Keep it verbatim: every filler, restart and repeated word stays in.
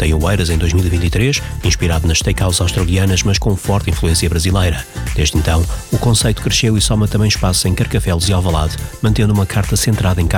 presente em Oeiras em dois mil e vinte e três, inspirado nas steakhouse australianas, mas com forte influência brasileira. Desde então, o conceito cresceu e soma também espaço em Carcavelos e Alvalade, mantendo uma carta centrada em